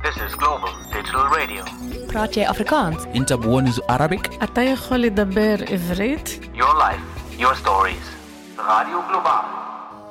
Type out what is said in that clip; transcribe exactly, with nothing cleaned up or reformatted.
This is Global Digital Radio. praat jy Afrikaans? انت بونز Arabic. אתה יכול לדבר עברית? Your life, your stories. Radio Global.